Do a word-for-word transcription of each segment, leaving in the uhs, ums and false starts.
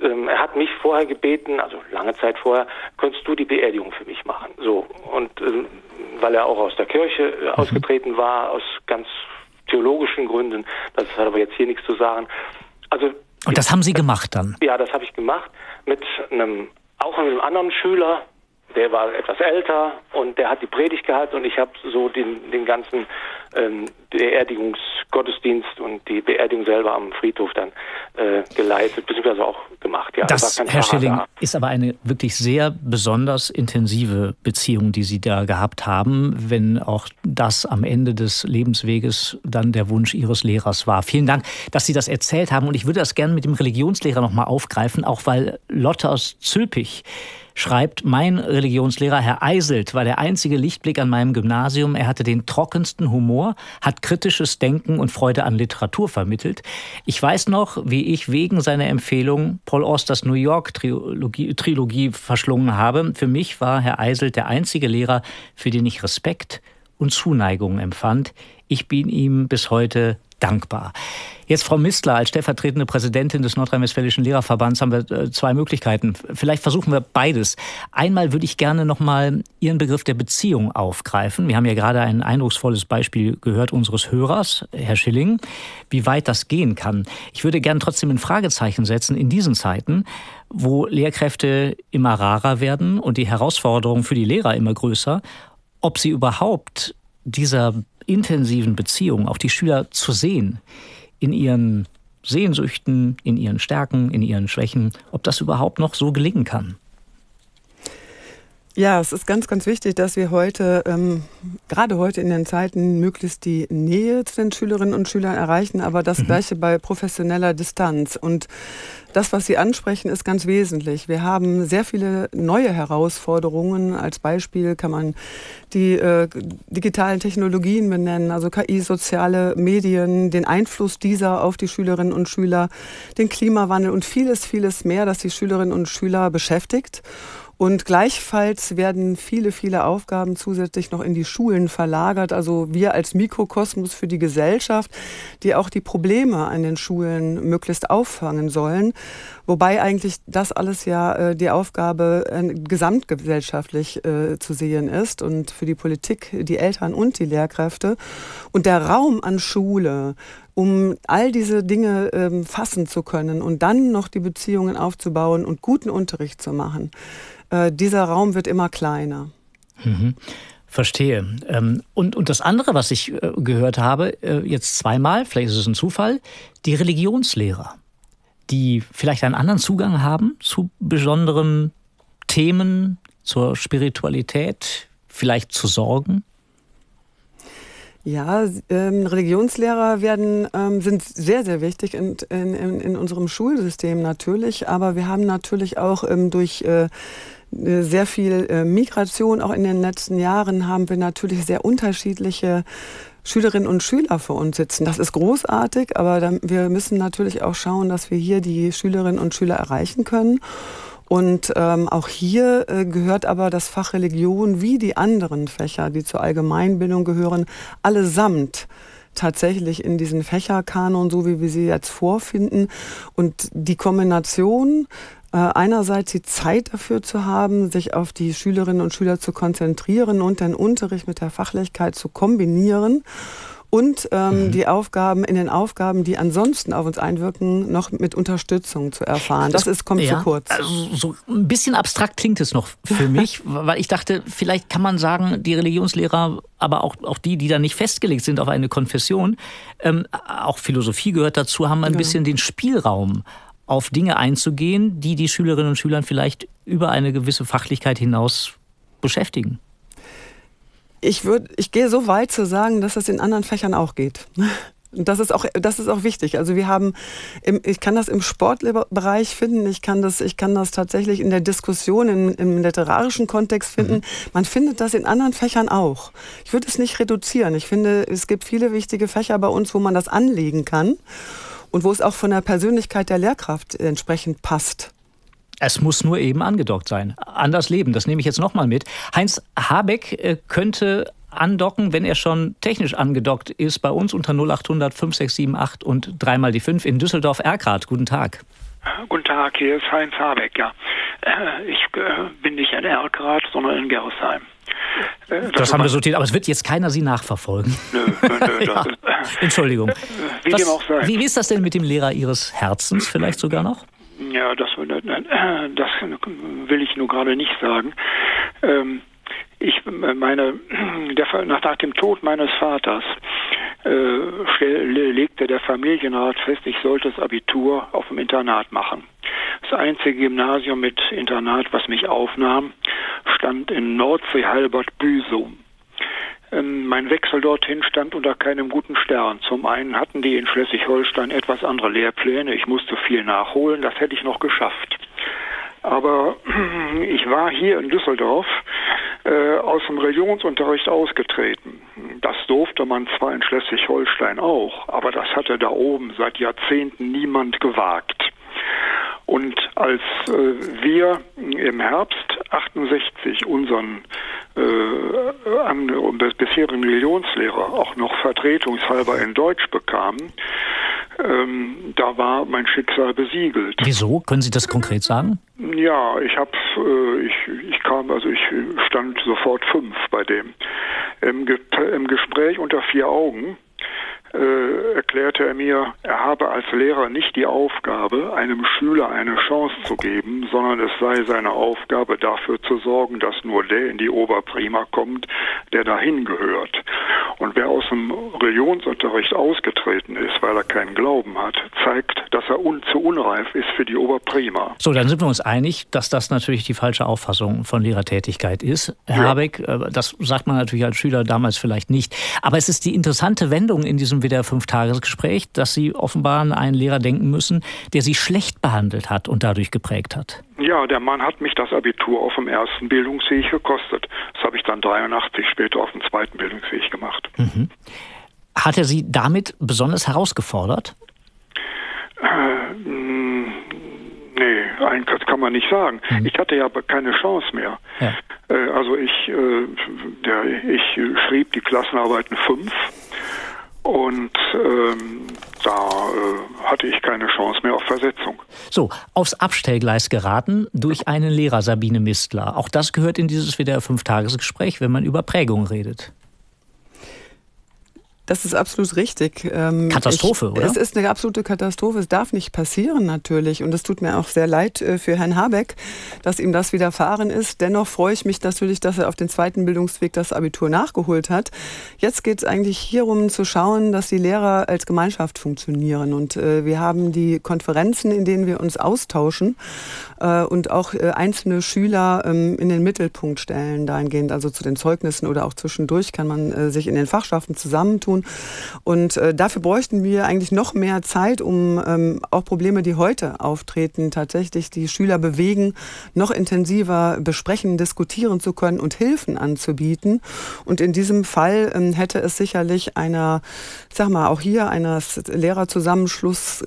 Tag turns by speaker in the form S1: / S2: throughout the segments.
S1: ähm, er hat mich vorher gebeten, also lange Zeit vorher, könntest du die Beerdigung für mich machen? So, und ähm, weil er auch aus der Kirche äh, mhm. ausgetreten war, aus ganz theologischen Gründen, das hat aber jetzt hier nichts zu sagen. Also
S2: und das haben Sie gemacht dann?
S1: Ja, das habe ich gemacht mit einem, auch mit einem anderen Schüler, der war etwas älter und der hat die Predigt gehalten und ich habe so den, den ganzen ähm, Beerdigungsgottesdienst und die Beerdigung selber am Friedhof dann äh, geleitet, beziehungsweise auch gemacht. Ja,
S2: das,
S1: das war kein
S2: Herr Schilling,
S1: da.
S2: ist aber eine wirklich sehr besonders intensive Beziehung, die Sie da gehabt haben, wenn auch das am Ende des Lebensweges dann der Wunsch Ihres Lehrers war. Vielen Dank, dass Sie das erzählt haben und ich würde das gerne mit dem Religionslehrer noch mal aufgreifen, auch weil Lotte aus Zülpich schreibt, mein Religionslehrer Herr Eiselt war der einzige Lichtblick an meinem Gymnasium. Er hatte den trockensten Humor, hat kritisches Denken und Freude an Literatur vermittelt. Ich weiß noch, wie ich wegen seiner Empfehlung Paul Austers New York-Trilogie Trilogie verschlungen habe. Für mich war Herr Eiselt der einzige Lehrer, für den ich Respekt und Zuneigung empfand. Ich bin ihm bis heute dankbar. Jetzt, Frau Mistler, als stellvertretende Präsidentin des Nordrhein-Westfälischen Lehrerverbands haben wir zwei Möglichkeiten. Vielleicht versuchen wir beides. Einmal würde ich gerne noch mal Ihren Begriff der Beziehung aufgreifen. Wir haben ja gerade ein eindrucksvolles Beispiel gehört unseres Hörers, Herr Schilling, wie weit das gehen kann. Ich würde gerne trotzdem ein Fragezeichen setzen in diesen Zeiten, wo Lehrkräfte immer rarer werden und die Herausforderungen für die Lehrer immer größer, ob sie überhaupt dieser intensiven Beziehung, auch die Schüler zu sehen, in ihren Sehnsüchten, in ihren Stärken, in ihren Schwächen, ob das überhaupt noch so gelingen kann.
S3: Ja, es ist ganz, ganz wichtig, dass wir heute, ähm, gerade heute in den Zeiten, möglichst die Nähe zu den Schülerinnen und Schülern erreichen, aber das mhm. Gleiche bei professioneller Distanz. Und das, was Sie ansprechen, ist ganz wesentlich. Wir haben sehr viele neue Herausforderungen. Als Beispiel kann man die äh, digitalen Technologien benennen, also K I, soziale Medien, den Einfluss dieser auf die Schülerinnen und Schüler, den Klimawandel und vieles, vieles mehr, das die Schülerinnen und Schüler beschäftigt. Und gleichfalls werden viele, viele Aufgaben zusätzlich noch in die Schulen verlagert. Also wir als Mikrokosmos für die Gesellschaft, die auch die Probleme an den Schulen möglichst auffangen sollen. Wobei eigentlich das alles ja äh, die Aufgabe äh, gesamtgesellschaftlich äh, zu sehen ist und für die Politik, die Eltern und die Lehrkräfte. Und der Raum an Schule, um all diese Dinge ähm, fassen zu können und dann noch die Beziehungen aufzubauen und guten Unterricht zu machen. Äh, dieser Raum wird immer kleiner.
S2: Mhm. Verstehe. Ähm, und, und das andere, was ich äh, gehört habe, äh, jetzt zweimal, vielleicht ist es ein Zufall, die Religionslehrer, die vielleicht einen anderen Zugang haben zu besonderen Themen, zur Spiritualität, vielleicht zu Sorgen.
S3: Ja, ähm, Religionslehrer werden, ähm, sind sehr, sehr wichtig in, in, in unserem Schulsystem natürlich. Aber wir haben natürlich auch ähm, durch äh, sehr viel äh, Migration, auch in den letzten Jahren, haben wir natürlich sehr unterschiedliche Schülerinnen und Schüler vor uns sitzen. Das ist großartig, aber dann, wir müssen natürlich auch schauen, dass wir hier die Schülerinnen und Schüler erreichen können. Und ähm, auch hier äh, gehört aber das Fach Religion wie die anderen Fächer, die zur Allgemeinbildung gehören, allesamt tatsächlich in diesen Fächerkanon, so wie wir sie jetzt vorfinden. Und die Kombination, äh, einerseits die Zeit dafür zu haben, sich auf die Schülerinnen und Schüler zu konzentrieren und den Unterricht mit der Fachlichkeit zu kombinieren. Und ähm, mhm. die Aufgaben, in den Aufgaben, die ansonsten auf uns einwirken, noch mit Unterstützung zu erfahren. Das, das ist, kommt
S2: ja,
S3: zu kurz.
S2: Also so ein bisschen abstrakt klingt es noch für mich, weil ich dachte, vielleicht kann man sagen, die Religionslehrer, aber auch, auch die, die da nicht festgelegt sind auf eine Konfession, ähm, auch Philosophie gehört dazu, haben ein ja. bisschen den Spielraum, auf Dinge einzugehen, die die Schülerinnen und Schüler vielleicht über eine gewisse Fachlichkeit hinaus beschäftigen.
S3: Ich würde, ich gehe so weit zu sagen, dass das in anderen Fächern auch geht. Und das ist auch, das ist auch wichtig. Also wir haben, im, ich kann das im Sportbereich finden, ich kann das, ich kann das tatsächlich in der Diskussion, im, im literarischen Kontext finden. Mhm. Man findet das in anderen Fächern auch. Ich würde es nicht reduzieren. Ich finde, es gibt viele wichtige Fächer bei uns, wo man das anlegen kann und wo es auch von der Persönlichkeit der Lehrkraft entsprechend passt.
S2: Es muss nur eben angedockt sein. An das Leben, das nehme ich jetzt nochmal mit. Heinz Habeck könnte andocken, wenn er schon technisch angedockt ist, bei uns unter null acht hundert fünf sechs sieben acht und dreimal die fünf in Düsseldorf-Erkrath. Guten Tag.
S4: Guten Tag, hier ist Heinz Habeck, ja. Ich äh, bin nicht in Erkrath, sondern in Gerresheim.
S2: Äh, das, das haben wir sortiert, aber es wird jetzt keiner Sie nachverfolgen. Nö, nö, nö. ja. ist, Entschuldigung. Wie, Was, dem auch sei. Wie, wie ist das denn mit dem Lehrer Ihres Herzens vielleicht sogar noch?
S4: Ja, das, das will ich nur gerade nicht sagen. Ich meine, der, nach dem Tod meines Vaters äh, legte der Familienrat fest, ich sollte das Abitur auf dem Internat machen. Das einzige Gymnasium mit Internat, was mich aufnahm, stand in Nordsee-Halbert-Büsum. Ähm, mein Wechsel dorthin stand unter keinem guten Stern. Zum einen hatten die in Schleswig-Holstein etwas andere Lehrpläne. Ich musste viel nachholen, das hätte ich noch geschafft. Aber ich war hier in Düsseldorf äh, aus dem Religionsunterricht ausgetreten. Das durfte man zwar in Schleswig-Holstein auch, aber das hatte da oben seit Jahrzehnten niemand gewagt. Und als äh, wir im Herbst achtundsechzig unseren äh, an, bisherigen Religionslehrer auch noch vertretungshalber in Deutsch bekamen, ähm, da war mein Schicksal besiegelt.
S2: Wieso? Können Sie das konkret sagen?
S4: Ja, ich habe, äh, ich, ich kam, also ich stand sofort fünf bei dem. Im, Ge- im Gespräch unter vier Augen äh, erklärte er mir, er habe als Lehrer nicht die Aufgabe, einem Schüler eine Chance zu geben, sondern es sei seine Aufgabe, dafür zu sorgen, dass nur der in die Oberprima kommt, der dahin gehört. Und wer aus dem Religionsunterricht ausgetreten ist, weil er keinen Glauben hat, zeigt, dass er un- zu unreif ist für die Oberprima.
S2: So, dann sind wir uns einig, dass das natürlich die falsche Auffassung von Lehrertätigkeit ist. Herr
S4: Ja.
S2: Habeck, das sagt man natürlich als Schüler damals vielleicht nicht. Aber es ist die interessante Wendung in diesem W D R-Fünf-Tagesgespräch, dass Sie offenbar an einen Lehrer denken müssen, der Sie schlecht behandelt hat und dadurch geprägt hat.
S4: Ja, der Mann hat mich das Abitur auf dem ersten Bildungsweg gekostet. Das habe ich dann dreiundachtzig später auf dem zweiten Bildungsweg gemacht.
S2: Mhm. Hat er Sie damit besonders herausgefordert?
S4: Äh, mh, nee, eigentlich kann man nicht sagen. Mhm. Ich hatte ja keine Chance mehr. Ja. Äh, also ich, äh, der, ich schrieb die Klassenarbeiten fünf. Und ähm, da äh, hatte ich keine Chance mehr auf Versetzung.
S2: So, aufs Abstellgleis geraten durch einen Lehrer, Sabine Mistler. Auch das gehört in dieses W D R-Fünf-Tagesgespräch, wenn man über Prägung redet.
S3: Das ist absolut richtig. Ähm,
S2: Katastrophe,
S3: ich,
S2: oder?
S3: Es ist eine absolute Katastrophe. Es darf nicht passieren natürlich. Und es tut mir auch sehr leid äh, für Herrn Habeck, dass ihm das widerfahren ist. Dennoch freue ich mich natürlich, dass er auf den zweiten Bildungsweg das Abitur nachgeholt hat. Jetzt geht es eigentlich hierum zu schauen, dass die Lehrer als Gemeinschaft funktionieren. Und äh, wir haben die Konferenzen, in denen wir uns austauschen äh, und auch äh, einzelne Schüler ähm, in den Mittelpunkt stellen, dahingehend also zu den Zeugnissen oder auch zwischendurch kann man äh, sich in den Fachschaften zusammentun. Und äh, dafür bräuchten wir eigentlich noch mehr Zeit, um ähm, auch Probleme, die heute auftreten, tatsächlich die Schüler bewegen, noch intensiver besprechen, diskutieren zu können und Hilfen anzubieten. Und in diesem Fall ähm, hätte es sicherlich einer, ich sag mal, auch hier eines Lehrerzusammenschluss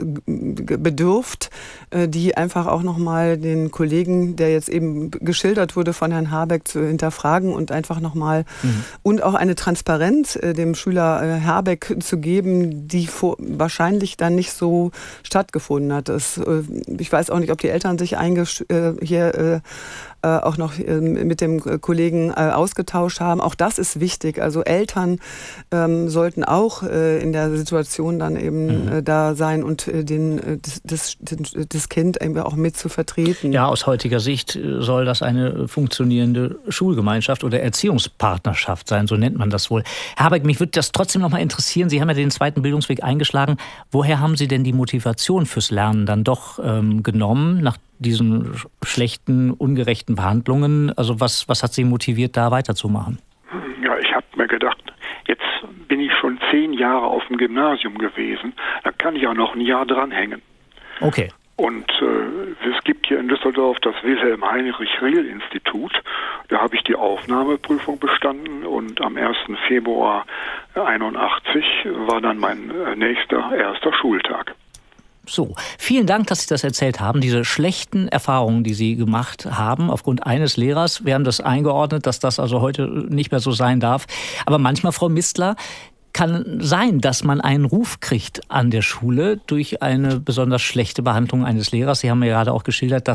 S3: bedürft, äh, die einfach auch nochmal den Kollegen, der jetzt eben geschildert wurde von Herrn Habeck, zu hinterfragen und einfach nochmal mhm. und auch eine Transparenz äh, dem Schüler äh, Habeck zu geben, die vor, wahrscheinlich dann nicht so stattgefunden hat. Das, äh, ich weiß auch nicht, ob die Eltern sich eingesch- äh, hier äh, äh, auch noch äh, mit dem Kollegen äh, ausgetauscht haben. Auch das ist wichtig. Also Eltern ähm, sollten auch äh, in der Situation dann eben mhm. äh, da sein und äh, den, äh, das, das, das Kind eben auch mit zu vertreten.
S2: Ja, aus heutiger Sicht soll das eine funktionierende Schulgemeinschaft oder Erziehungspartnerschaft sein, so nennt man das wohl. Herr Habeck, mich würde das trotzdem noch mal interessieren. Sie haben ja den zweiten Bildungsweg eingeschlagen. Woher haben Sie denn die Motivation fürs Lernen dann doch ähm, genommen, nach diesen schlechten, ungerechten Behandlungen? Also was, was hat Sie motiviert, da weiterzumachen?
S4: Ja, ich habe mir gedacht, jetzt bin ich schon zehn Jahre auf dem Gymnasium gewesen, da kann ich auch noch ein Jahr dranhängen.
S2: Okay.
S4: Und äh, es gibt hier in Düsseldorf das Wilhelm-Heinrich-Riehl-Institut. Da habe ich die Aufnahmeprüfung bestanden und am ersten Februar einundachtzig war dann mein äh, nächster erster Schultag.
S2: So, vielen Dank, dass Sie das erzählt haben, diese schlechten Erfahrungen, die Sie gemacht haben aufgrund eines Lehrers. Wir haben das eingeordnet, dass das also heute nicht mehr so sein darf. Aber manchmal, Frau Mistler, kann sein, dass man einen Ruf kriegt an der Schule durch eine besonders schlechte Behandlung eines Lehrers. Sie haben ja gerade auch geschildert, dass